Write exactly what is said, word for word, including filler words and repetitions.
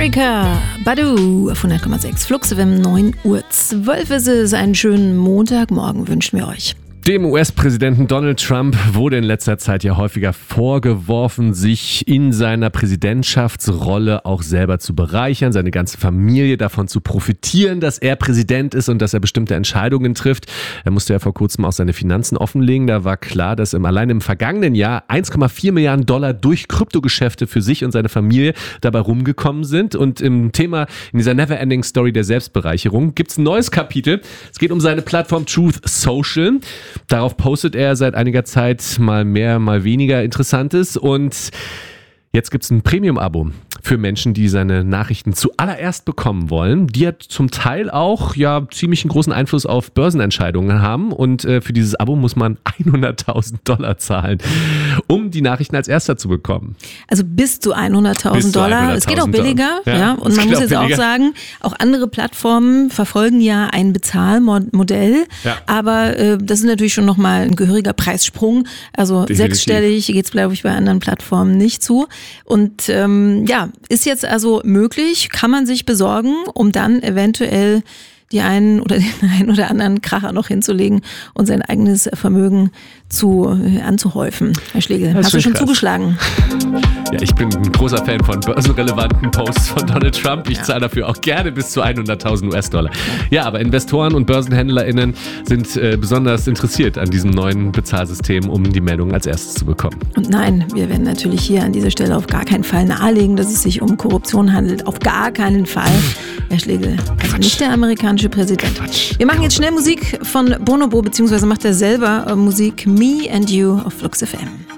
Erykah Badu auf hundert Komma sechs Flux F M, neun Uhr zwölf ist es. Einen schönen Montagmorgen wünschen wir euch. Dem U S-Präsidenten Donald Trump wurde in letzter Zeit ja häufiger vorgeworfen, sich in seiner Präsidentschaftsrolle auch selber zu bereichern, seine ganze Familie davon zu profitieren, dass er Präsident ist und dass er bestimmte Entscheidungen trifft. Er musste ja vor kurzem auch seine Finanzen offenlegen. Da war klar, dass im, allein im vergangenen Jahr eins Komma vier Milliarden Dollar durch Kryptogeschäfte für sich und seine Familie dabei rumgekommen sind. Und im Thema, in dieser Never-Ending Story der Selbstbereicherung, gibt es ein neues Kapitel. Es geht um seine Plattform Truth Social. Darauf postet er seit einiger Zeit mal mehr, mal weniger Interessantes und jetzt gibt es ein Premium-Abo für Menschen, die seine Nachrichten zuallererst bekommen wollen, die ja zum Teil auch ja ziemlich einen großen Einfluss auf Börsenentscheidungen haben und äh, für dieses Abo muss man hunderttausend Dollar zahlen, um die Nachrichten als erster zu bekommen. Also bis zu hunderttausend Dollar. Es geht auch billiger. Ja, ja. Und man muss jetzt billiger. auch sagen, auch andere Plattformen verfolgen ja ein Bezahlmodell, ja. aber äh, das ist natürlich schon nochmal ein gehöriger Preissprung. Also Definitiv. sechsstellig geht es, glaube ich, bei anderen Plattformen nicht zu. Und ähm, ja, ist jetzt also möglich, kann man sich besorgen, um dann eventuell die einen oder den einen oder anderen Kracher noch hinzulegen und sein eigenes Vermögen zu äh, anzuhäufen. Herr Schlegel, hast du schon krass. zugeschlagen? Ja, ich bin ein großer Fan von börsenrelevanten Posts von Donald Trump. Ich ja. zahle dafür auch gerne bis zu hunderttausend U S-Dollar. Ja, aber Investoren und BörsenhändlerInnen sind äh, besonders interessiert an diesem neuen Bezahlsystem, um die Meldungen als erstes zu bekommen. Und nein, wir werden natürlich hier an dieser Stelle auf gar keinen Fall nahelegen, dass es sich um Korruption handelt. Auf gar keinen Fall. Herr Schlegel, also nicht der amerikanische Präsident. Quatsch. Wir machen jetzt schnell Musik von Bonobo, beziehungsweise macht er selber äh, Musik Me and You auf Flux F M.